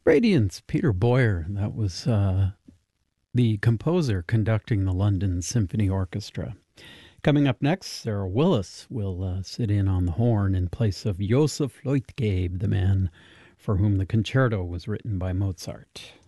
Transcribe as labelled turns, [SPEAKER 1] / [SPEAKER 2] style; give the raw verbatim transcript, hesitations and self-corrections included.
[SPEAKER 1] Radiance, Peter Boyer. That was uh, the composer conducting the London Symphony Orchestra. Coming up next, Sarah Willis will uh, sit in on the horn in place of Joseph Leutgeb, the man for whom the concerto was written by Mozart.